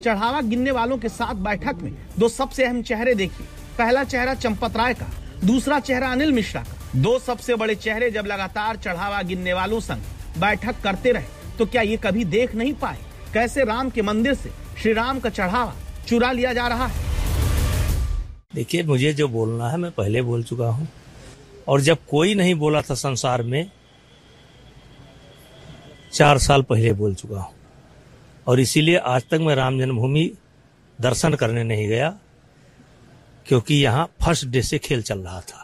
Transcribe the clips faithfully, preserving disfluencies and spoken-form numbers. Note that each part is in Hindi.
चढ़ावा गिनने वालों के साथ बैठक में दो सबसे अहम चेहरे देखिए। पहला चेहरा चंपत राय का, दूसरा चेहरा अनिल मिश्रा का। दो सबसे बड़े चेहरे जब लगातार चढ़ावा गिनने वालों संग बैठक करते रहे तो क्या ये कभी देख नहीं पाए कैसे राम के मंदिर से श्री राम का चढ़ावा चुरा लिया जा रहा है? देखिए, मुझे जो बोलना है मैं पहले बोल चुका हूँ, और जब कोई नहीं बोला था संसार में, चार साल पहले बोल चुका हूँ। और इसीलिए आज तक मैं राम जन्मभूमि दर्शन करने नहीं गया, क्योंकि यहाँ फर्स्ट डे से खेल चल रहा था।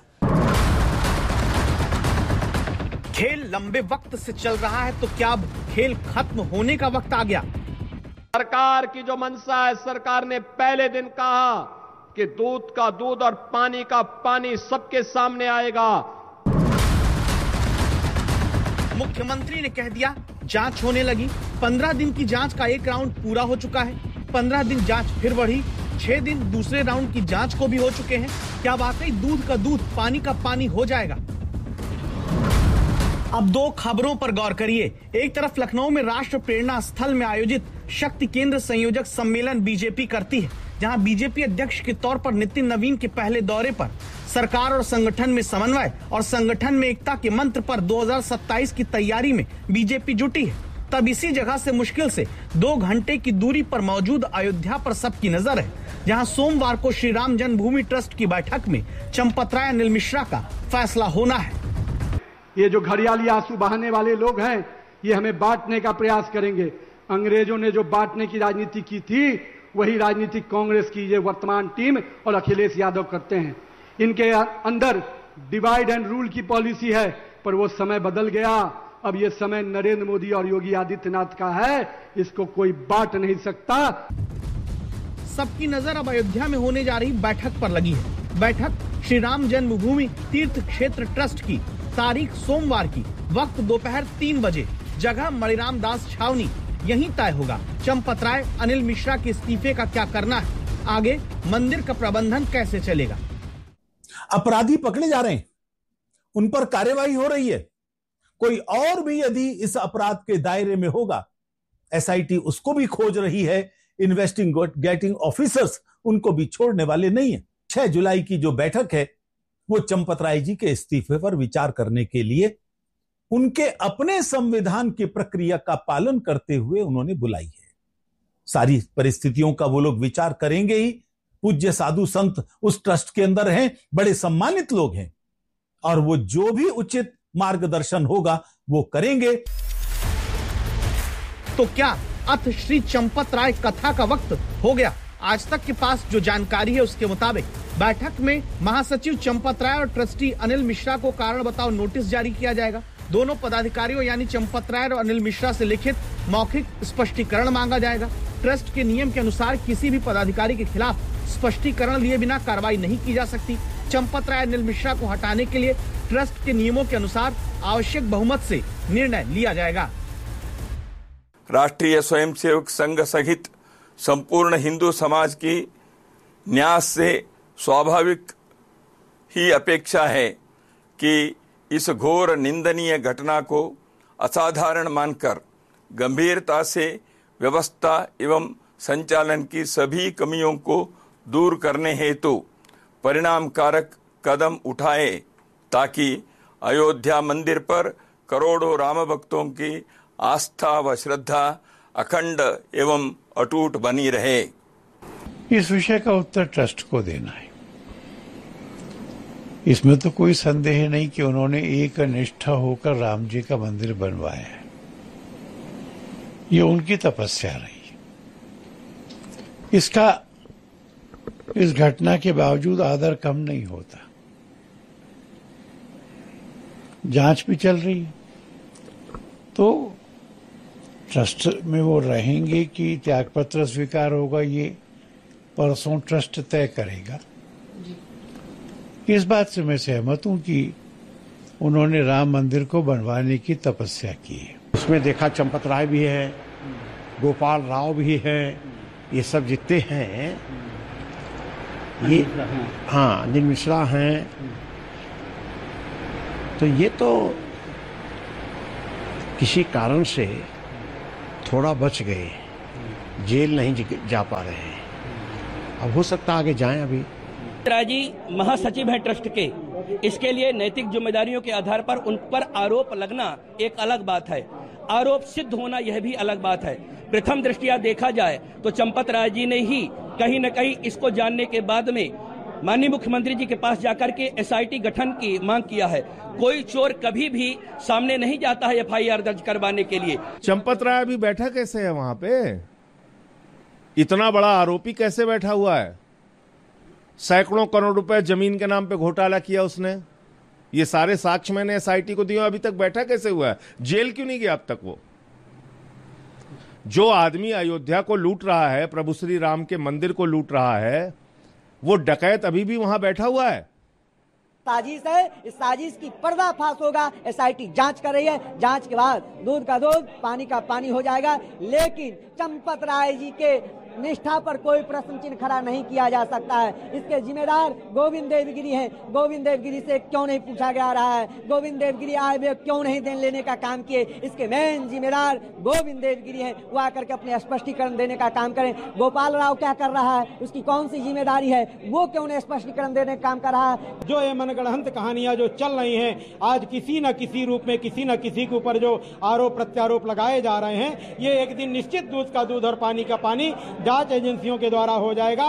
खेल लंबे वक्त से चल रहा है तो क्या अब खेल खत्म होने का वक्त आ गया? सरकार की जो मंशा है, सरकार ने पहले दिन कहा कि दूध का दूध और पानी का पानी सबके सामने आएगा। मुख्यमंत्री ने कह दिया जांच होने लगी। पंद्रह दिन की जांच का एक राउंड पूरा हो चुका है। पंद्रह दिन जांच फिर बढ़ी, छह दिन दूसरे राउंड की जांच को भी हो चुके हैं। क्या वाकई दूध का दूध पानी का पानी हो जाएगा? अब दो खबरों पर गौर करिए। एक तरफ लखनऊ में राष्ट्र प्रेरणा स्थल में आयोजित शक्ति केंद्र संयोजक सम्मेलन बीजेपी करती है, जहां बीजेपी अध्यक्ष के तौर पर नितिन नवीन के पहले दौरे पर सरकार और संगठन में समन्वय और संगठन में एकता के मंत्र पर दो हज़ार सत्ताईस की तैयारी में बीजेपी जुटी है। तब इसी जगह से मुश्किल से दो घंटे की दूरी पर मौजूद अयोध्या पर सबकी नजर है, जहां सोमवार को श्री राम जन्मभूमि ट्रस्ट की बैठक में चंपत राय अनिल मिश्रा का फैसला होना है। ये जो घड़ियाली आंसू बहाने वाले लोग हैं, ये हमें बांटने का प्रयास करेंगे। अंग्रेजों ने जो बांटने की राजनीति की थी, वही राजनीति कांग्रेस की ये वर्तमान टीम और अखिलेश यादव करते हैं। इनके अंदर डिवाइड एंड रूल की पॉलिसी है, पर वो समय बदल गया। अब ये समय नरेंद्र मोदी और योगी आदित्यनाथ का है, इसको कोई बांट नहीं सकता। सबकी नजर अब अयोध्या में होने जा रही बैठक पर लगी है। बैठक श्री राम जन्मभूमि तीर्थ क्षेत्र ट्रस्ट की, तारीख सोमवार की, वक्त दोपहर तीन बजे, जगह मणिराम दास छावनी। यहीं तय होगा चंपत राय अनिल मिश्रा के इस्तीफे का क्या करना है, आगे मंदिर का प्रबंधन कैसे चलेगा। अपराधी पकड़े जा रहे हैं, उन पर कार्यवाही हो रही है। कोई और भी यदि इस अपराध के दायरे में होगा, एसआईटी उसको भी खोज रही है। इन्वेस्टिगेटिंग ऑफिसर्स उनको भी छोड़ने वाले नहीं है। छह जुलाई की जो बैठक है, वो चंपत राय जी के इस्तीफे पर विचार करने के लिए उनके अपने संविधान की प्रक्रिया का पालन करते हुए उन्होंने बुलाई है। सारी परिस्थितियों का वो लोग विचार करेंगे ही। पूज्य साधु संत उस ट्रस्ट के अंदर हैं, बड़े सम्मानित लोग हैं, और वो जो भी उचित मार्गदर्शन होगा वो करेंगे। तो क्या अथ श्री चंपत राय कथा का वक्त हो गया? आज तक के पास जो जानकारी है उसके मुताबिक बैठक में महासचिव चंपत राय और ट्रस्टी अनिल मिश्रा को कारण बताओ नोटिस जारी किया जाएगा। दोनों पदाधिकारियों यानी चंपत राय और अनिल मिश्रा से लिखित मौखिक स्पष्टीकरण मांगा जाएगा। ट्रस्ट के नियम के अनुसार किसी भी पदाधिकारी के खिलाफ स्पष्टीकरण लिए बिना कार्रवाई नहीं की जा सकती। चंपत राय अनिल मिश्रा को हटाने के लिए ट्रस्ट के नियमों के अनुसार आवश्यक बहुमत से निर्णय लिया जाएगा। राष्ट्रीय स्वयंसेवक संघ सहित संपूर्ण हिंदू समाज की न्यास से स्वाभाविक ही अपेक्षा है कि इस घोर निंदनीय घटना को असाधारण मानकर गंभीरता से व्यवस्था एवं संचालन की सभी कमियों को दूर करने हेतु परिणामकारक कदम उठाए, ताकि अयोध्या मंदिर पर करोड़ों राम भक्तों की आस्था व श्रद्धा अखंड एवं अटूट बनी रहे। इस विषय का उत्तर ट्रस्ट को देना है। इसमें तो कोई संदेह नहीं कि उन्होंने एक निष्ठा होकर राम जी का मंदिर बनवाया है। ये उनकी तपस्या रही। इसका इस घटना के बावजूद आदर कम नहीं होता। जांच भी चल रही है, तो ट्रस्ट में वो रहेंगे कि त्यागपत्र स्वीकार होगा, ये परसों ट्रस्ट तय करेगा। इस बात से मैं सहमत हूं कि उन्होंने राम मंदिर को बनवाने की तपस्या की है। उसमें देखा चंपत राय भी है, गोपाल राव भी है, ये सब जितने हैं, ये हाँ अनिल मिश्रा हैं, तो ये तो किसी कारण से थोड़ा बच गए। जेल नहीं जा पा रहे हैं। अब हो सकता आगे जाएं। अभी जी महासचिव हैं ट्रस्ट के, इसके लिए नैतिक जिम्मेदारियों के आधार पर उन पर आरोप लगना एक अलग बात है, आरोप सिद्ध होना यह भी अलग बात है। प्रथम दृष्टिया देखा जाए तो चंपत राय जी ने ही कहीं न कहीं इसको जानने के बाद में माननीय मुख्यमंत्री जी के पास जाकर के एसआईटी गठन की मांग किया है। कोई चोर कभी भी सामने नहीं जाता है एफआईआर दर्ज करवाने के लिए। चंपत राय अभी बैठा कैसे है वहां पे? इतना बड़ा आरोपी कैसे बैठा हुआ है? सैकड़ों करोड़ रुपए जमीन के नाम पे घोटाला किया उसने। ये सारे साक्ष्य मैंने एसआईटी को दिए, अभी तक बैठा कैसे हुआ है? जेल क्यों नहीं गया अब तक वो? जो आदमी अयोध्या को लूट रहा है, प्रभु श्री राम के मंदिर को लूट रहा है, वो डकैत अभी भी वहां बैठा हुआ है। साजिश है, इस साजिश की पर्दाफाश होगा। एसआईटी जांच कर रही है, जांच के बाद दूध का दूध पानी का पानी हो जाएगा। लेकिन चंपत राय जी के निष्ठा पर कोई प्रश्न चिन्ह खड़ा नहीं किया जा सकता है। इसके जिम्मेदार गोविंद देवगिरी हैं। गोविंद देवगिरी से क्यों नहीं पूछा जा रहा है? गोविंद देवगिरी आए हुए क्यों नहीं देन लेने का काम किए? इसके मेन जिम्मेदार गोविंद देवगिरी हैं। वो आकर के अपने स्पष्टीकरण देने का काम करें। गोपाल राव क्या कर रहा है, उसकी कौन सी जिम्मेदारी है, वो क्यों नहीं स्पष्टीकरण देने का काम कर रहा है? जो ये मनगढ़ंत कहानियां जो चल रही हैं, आज किसी न किसी रूप में किसी न किसी के ऊपर जो आरोप प्रत्यारोप लगाए जा रहे हैं, ये एक दिन निश्चित दूध का दूध और पानी का पानी जांच एजेंसियों के द्वारा हो जाएगा।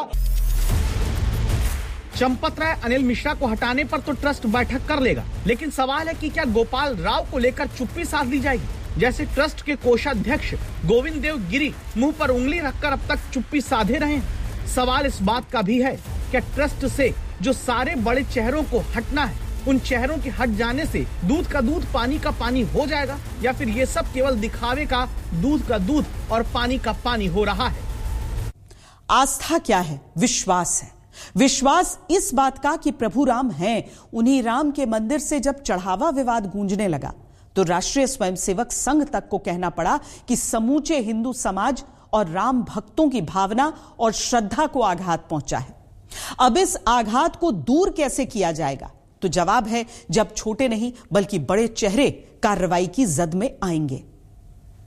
चंपत राय अनिल मिश्रा को हटाने पर तो ट्रस्ट बैठक कर लेगा, लेकिन सवाल है कि क्या गोपाल राव को लेकर चुप्पी साध ली जाएगी? जैसे ट्रस्ट के कोषाध्यक्ष गोविंद देव गिरी मुंह पर उंगली रखकर अब तक चुप्पी साधे रहे हैं। सवाल इस बात का भी है कि ट्रस्ट से जो सारे बड़े चेहरों को हटना है, उन चेहरों के हट जाने से दूध का दूध पानी का पानी हो जाएगा, या फिर ये सब केवल दिखावे का दूध का दूध और पानी का पानी हो रहा है? आस्था क्या है? विश्वास है। विश्वास इस बात का कि प्रभु राम हैं। उन्हीं राम के मंदिर से जब चढ़ावा विवाद गूंजने लगा तो राष्ट्रीय स्वयंसेवक संघ तक को कहना पड़ा कि समूचे हिंदू समाज और राम भक्तों की भावना और श्रद्धा को आघात पहुंचा है। अब इस आघात को दूर कैसे किया जाएगा? तो जवाब है, जब छोटे नहीं बल्कि बड़े चेहरे कार्रवाई की जद में आएंगे।